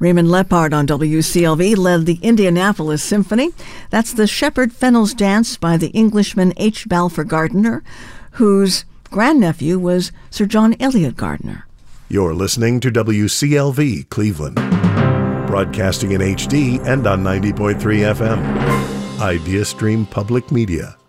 Raymond Lepard on WCLV led the Indianapolis Symphony. That's the Shepherd Fennels Dance by the Englishman H. Balfour Gardiner, whose grandnephew was Sir John Eliot Gardiner. You're listening to WCLV Cleveland, broadcasting in HD and on 90.3 FM. IdeaStream Public Media.